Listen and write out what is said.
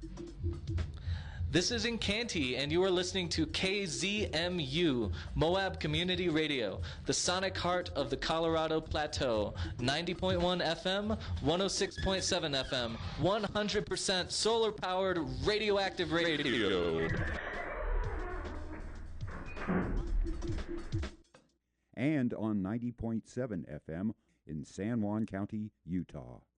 This is Incanti, and you are listening to KZMU, Moab Community Radio, the sonic heart of the Colorado Plateau. 90.1 FM, 106.7 FM, 100% solar-powered radioactive radio. And on 90.7 FM in San Juan County, Utah.